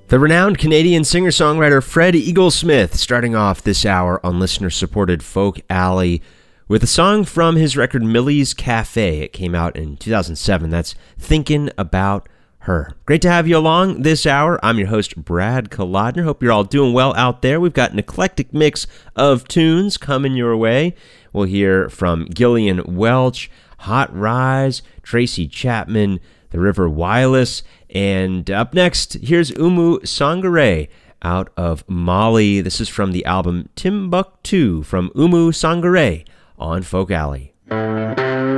The renowned Canadian singer-songwriter Fred Eaglesmith starting off this hour on listener-supported Folk Alley with a song from his record Millie's Cafe. It came out in 2007. That's Thinkin' About Her. Great to have you along this hour. I'm your host, Brad Kolodner. Hope you're all doing well out there. We've got an eclectic mix of tunes coming your way. We'll hear from Gillian Welch, Hot Rise, Tracy Chapman, The River Wireless, and up next, here's Oumou Sangaré out of Mali. This is from the album Timbuktu from Oumou Sangaré on Folk Alley.